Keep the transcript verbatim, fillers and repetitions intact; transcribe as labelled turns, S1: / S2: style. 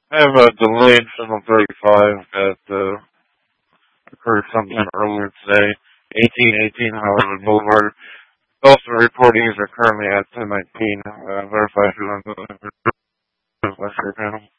S1: I have a delayed Signal thirty-five that uh, occurred sometime earlier today. eighteen eighteen Hollywood Boulevard. Also reporting is are currently at ten nineteen. Uh, verify who on the left panel.